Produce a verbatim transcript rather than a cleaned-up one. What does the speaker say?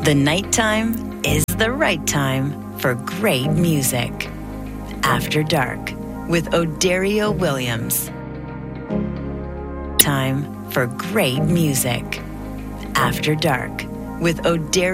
The nighttime is the right time for great music. After Dark with Odario Williams. Time for great music. After Dark with Odario